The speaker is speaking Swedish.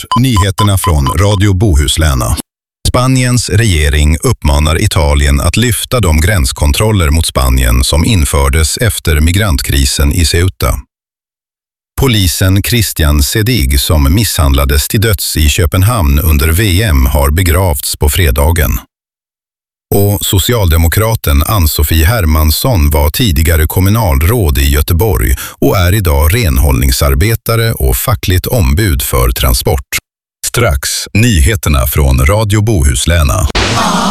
Nyheterna från Radio Bohuslän. Spaniens regering uppmanar Italien att lyfta de gränskontroller mot Spanien som infördes efter migrantkrisen i Ceuta. Polisen Christian Sedig, som misshandlades till döds i Köpenhamn under VM, har begravts på fredagen. Och socialdemokraten Ann-Sofie Hermansson var tidigare kommunalråd i Göteborg och är idag renhållningsarbetare och fackligt ombud för transport. Strax nyheterna från Radio Bohuslän.